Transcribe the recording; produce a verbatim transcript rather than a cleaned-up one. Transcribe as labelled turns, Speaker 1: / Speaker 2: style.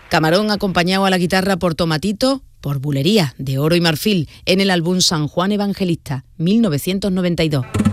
Speaker 1: Camarón acompañado a la guitarra por Tomatito, por Bulería, de Oro y Marfil, en el álbum San Juan Evangelista, mil novecientos noventa y dos.